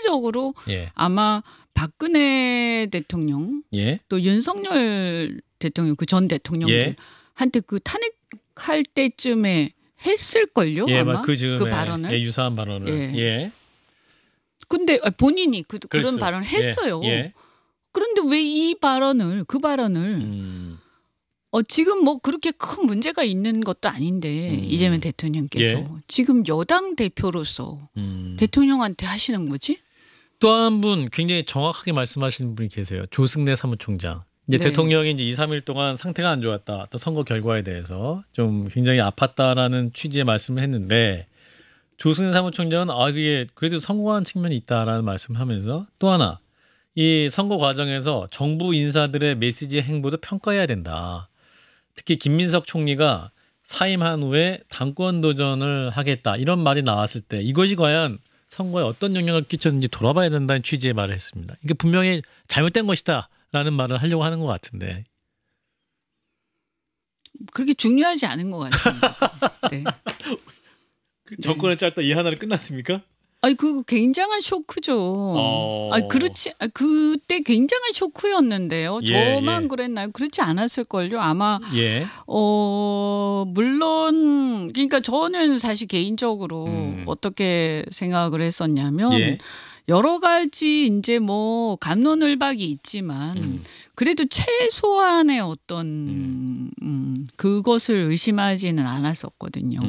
전체적으로 예. 아마 박근혜 대통령 예. 또 윤석열 대통령 그 전 대통령들한테 그 탄핵할 때쯤에 했을걸요 예, 아마 그 즈음에 그 발언을. 예, 유사한 발언을. 예. 예. 근데 본인이 그런 그랬어요. 발언을 했어요. 예. 그런데 왜 이 발언을 그 발언을 지금 뭐 그렇게 큰 문제가 있는 것도 아닌데 이재명 대통령께서 예. 지금 여당 대표로서 대통령한테 하시는 거지? 또 한 분 굉장히 정확하게 말씀하시는 분이 계세요. 조승래 사무총장. 이제 네. 대통령이 이제 2, 3일 동안 상태가 안 좋았다. 또 선거 결과에 대해서 좀 굉장히 아팠다라는 취지의 말씀을 했는데 조승래 사무총장은 그게 그래도 성공한 측면이 있다라는 말씀을 하면서 또 하나 이 선거 과정에서 정부 인사들의 메시지 행보도 평가해야 된다. 특히 김민석 총리가 사임한 후에 당권 도전을 하겠다 이런 말이 나왔을 때 이것이 과연 선거에 어떤 영향을 끼쳤는지 돌아봐야 된다는 취지의 말을 했습니다. 이게 분명히 잘못된 것이다라는 말을 하려고 하는 것 같은데 그렇게 중요하지 않은 것 같습니다. 네. 정권의 짧다 이 하나로 끝났습니까? 아니 그거 굉장한 쇼크죠. 아니 그렇지. 그때 굉장한 쇼크였는데요. 예, 저만 예. 그랬나요? 그렇지 않았을걸요. 아마 예. 물론 그러니까 저는 사실 개인적으로 어떻게 생각을 했었냐면 예. 여러 가지 이제 뭐 갑론을박이 있지만 그래도 최소한의 어떤 그것을 의심하지는 않았었거든요.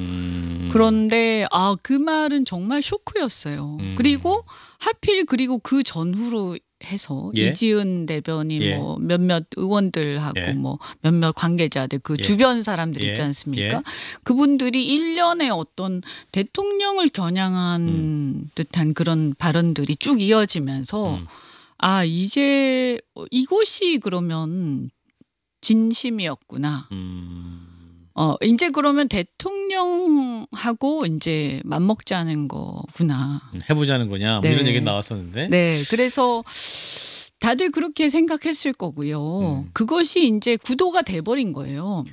그런데 그 말은 정말 쇼크였어요. 그리고 하필 그리고 전후로 해서 예. 이지은 대변인 예. 뭐 몇몇 의원들하고 예. 뭐 몇몇 관계자들 그 예. 주변 사람들 예. 있지 않습니까? 예. 그분들이 일련의 어떤 대통령을 겨냥한 듯한 그런 발언들이 쭉 이어지면서 이제 이것이 그러면 진심이었구나. 이제 그러면 대통령하고 이제 맞먹자는 거구나. 해보자는 거냐 뭐 네. 이런 얘기 나왔었는데 네, 그래서 다들 그렇게 생각했을 거고요. 그것이 이제 구도가 돼버린 거예요.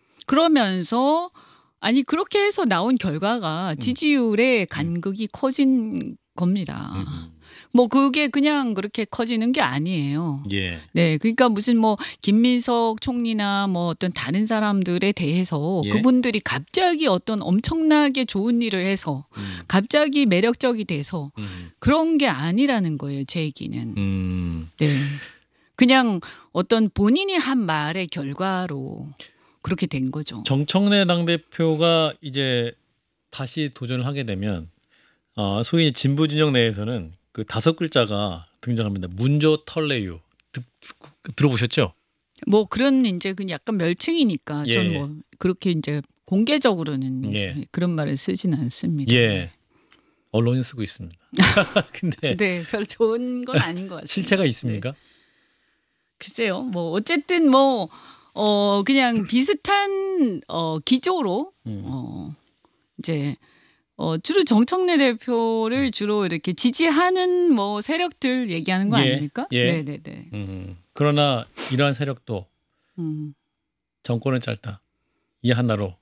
그러면서 그렇게 해서 나온 결과가 지지율의 간극이 커진 겁니다. 뭐 그게 그냥 그렇게 커지는 게 아니에요. 예. 네, 그러니까 무슨 뭐 김민석 총리나 뭐 어떤 다른 사람들에 대해서 예. 그분들이 갑자기 어떤 엄청나게 좋은 일을 해서 갑자기 매력적이 돼서 그런 게 아니라는 거예요, 제 얘기는. 네, 그냥 어떤 본인이 한 말의 결과로 그렇게 된 거죠. 정청래 당대표가 이제 다시 도전을 하게 되면 소위 진보 진영 내에서는 그 5글자가 등장합니다. 문조 털레유 들어보셨죠? 뭐 그런 이제 그 약간 멸칭이니까 예. 전 뭐 그렇게 이제 공개적으로는 예. 그런 말을 쓰지는 않습니다. 예. 언론이 쓰고 있습니다. 근데 네, 별 좋은 건 아닌 것 같습니다. 실체가 있습니까? 네. 글쎄요, 뭐 어쨌든 뭐 그냥 비슷한 기조로 이제. 주로 정청래 대표를 주로 이렇게 지지하는 뭐 세력들 얘기하는 거 예, 아닙니까? 예. 네네네. 그러나 이러한 세력도 정권은 짧다. 이 하나로.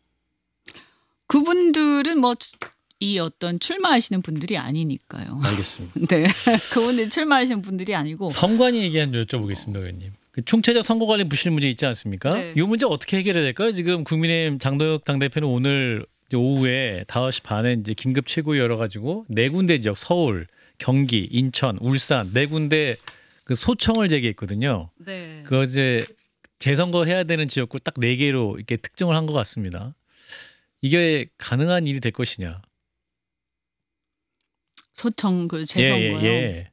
그분들은 뭐 이 어떤 출마하시는 분들이 아니니까요. 알겠습니다. 네, 그분들 출마하시는 분들이 아니고. 선관위 얘기 한 여쭤보겠습니다, 의원님. 그 총체적 선거관리 부실 문제 있지 않습니까? 네. 이 문제 어떻게 해결해야 될까요? 지금 국민의힘 장동혁 당대표는 오늘 이제 오후에 5시 반에 이제 긴급 최고위 열어가지고 4군데 지역 서울, 경기, 인천, 울산 4군데 그 소청을 제기했거든요. 네. 그 이제 재선거 해야 되는 지역구 딱 4개로 이렇게 특정을 한 것 같습니다. 이게 가능한 일이 될 것이냐? 소청 그 재선거요. 예.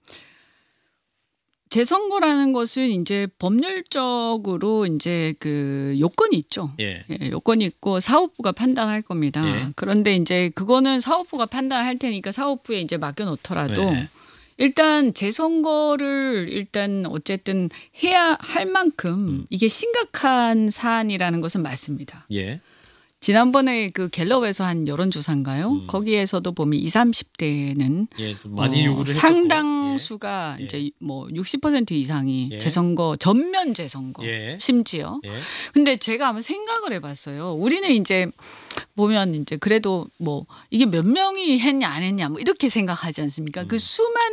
재선거라는 것은 이제 법률적으로 이제 그 요건이 있죠. 예. 예, 요건이 있고 사법부가 판단할 겁니다. 예. 그런데 이제 그거는 사법부가 판단할 테니까 사법부에 이제 맡겨놓더라도 예. 일단 재선거를 일단 어쨌든 해야 할 만큼 이게 심각한 사안이라는 것은 맞습니다. 예. 지난번에 그 갤럽에서 한 여론조사인가요? 거기에서도 보면 20, 30대는 예, 좀 많이 요구를 했었고. 상당수가 예. 이제 뭐 60% 이상이 예. 재선거 전면 재선거 예. 심지어. 예. 근데 제가 한번 생각을 해봤어요. 우리는 이제 보면 이제 그래도 뭐 이게 몇 명이 했냐 안 했냐 뭐 이렇게 생각하지 않습니까? 그 수많은